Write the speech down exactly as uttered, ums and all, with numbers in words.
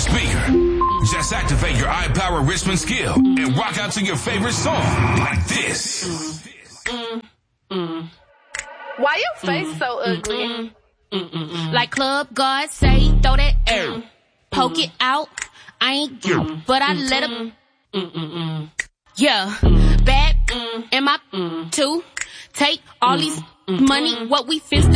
speaker. Just activate your iPower Richmond skill and rock out to your favorite song like this. Why your face so ugly? Like Club God say, throw that air. Poke it out. I ain't you, but I let him. Yeah, bad in my too. Take all these money, what we finna